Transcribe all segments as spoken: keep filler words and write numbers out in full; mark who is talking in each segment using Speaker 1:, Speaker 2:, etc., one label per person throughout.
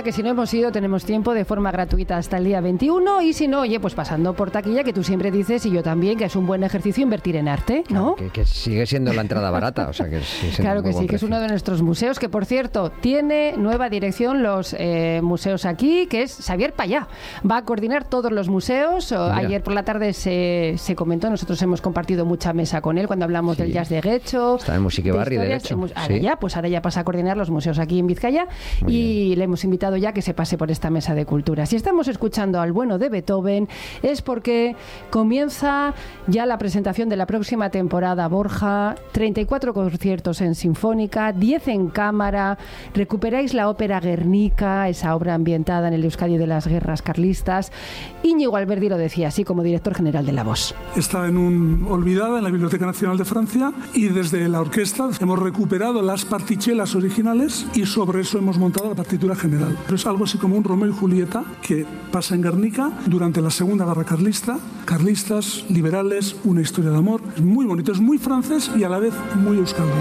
Speaker 1: sea que si no hemos ido tenemos tiempo de forma gratuita hasta el día veintiuno, y si no, oye, pues pasando por taquilla, que tú siempre dices, y yo también, que es un buen ejercicio invertir en arte, ¿no?
Speaker 2: Claro, que, que sigue siendo la entrada barata, o sea que sí,
Speaker 1: claro que sí, que es uno de nuestros museos, que por cierto tiene nueva dirección los eh, museos aquí, que es Xavier Payá. Va a coordinar todos los museos. Mira. Ayer por la tarde se, se comentó, nosotros hemos compartido mucha mesa con él cuando hablamos sí. del jazz de Guecho.
Speaker 2: Está en Musique Barri, de hecho.
Speaker 1: Ahora
Speaker 2: sí.
Speaker 1: ya, pues ahora ya pasa a coordinar los museos aquí en Vizcaya. Muy y bien. Le hemos invitado ya que se pase por esta mesa de cultura. Si estamos escuchando al bueno de Beethoven, es porque comienza ya la presentación de la próxima temporada Borja, treinta y cuatro conciertos en Sinfónica, diez en cámara, recuperáis la ópera Guernica, esa obra ambientada en el Euskadi de las guerras carlistas. Íñigo Alberdi lo decía así como director general de La Voz.
Speaker 3: Está en un olvidada en la Biblioteca Nacional de Francia, y desde la orquesta hemos recuperado las partichelas originales y sobre eso hemos montado la partitura general. Es algo así como un Romeo y Julieta que pasa en Guernica durante la Segunda Guerra Carlista. Carlistas, liberales, una historia de amor. Es muy bonito, es muy francés y a la vez muy euskaldun.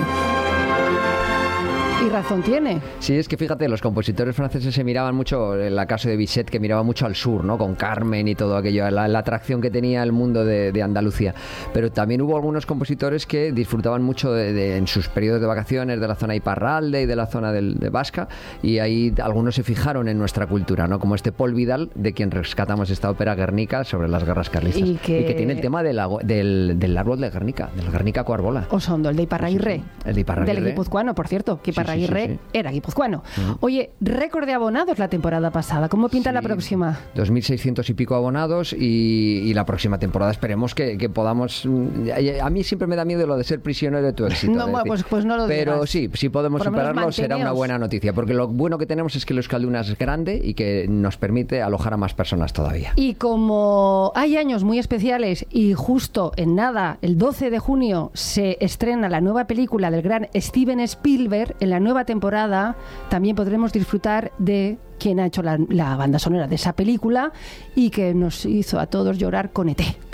Speaker 1: Y razón tiene.
Speaker 2: Sí, es que fíjate, los compositores franceses se miraban mucho, en el caso de Bizet, que miraba mucho al sur, ¿no? Con Carmen y todo aquello, la, la atracción que tenía el mundo de, de Andalucía. Pero también hubo algunos compositores que disfrutaban mucho de, de, en sus periodos de vacaciones de la zona de Iparralde y de la zona del, de Vasca, y ahí algunos se fijaron en nuestra cultura, ¿no? Como este Paul Vidal, de quien rescatamos esta ópera Guernica sobre las guerras carlistas.
Speaker 1: Y que,
Speaker 2: y que tiene el tema de la, del, del árbol de Guernica, del Guernica Coarbola.
Speaker 1: Osondo, el de Iparraguirre.
Speaker 2: Sí, sí, el de Iparraguirre.
Speaker 1: Del guipuzcoano, por cierto, que Iparraguirre sí, sí, sí, sí. era guipuzcoano. Uh-huh. Oye, récord de abonados la temporada pasada. ¿Cómo pinta sí, la próxima?
Speaker 2: dos mil seiscientos y pico abonados, y, y la próxima temporada esperemos que, que podamos... A mí siempre me da miedo lo de ser prisionero de tu éxito.
Speaker 1: No, bueno, pues, pues no lo
Speaker 2: Pero
Speaker 1: digas.
Speaker 2: sí, si podemos superarlo será una buena noticia, porque lo bueno que tenemos es que el Euskalduna es grande y que nos permite alojar a más personas todavía.
Speaker 1: Y como hay años muy especiales y justo en nada, el doce de junio se estrena la nueva película del gran Steven Spielberg, en la nueva temporada también podremos disfrutar de quien ha hecho la, la banda sonora de esa película y que nos hizo a todos llorar con E T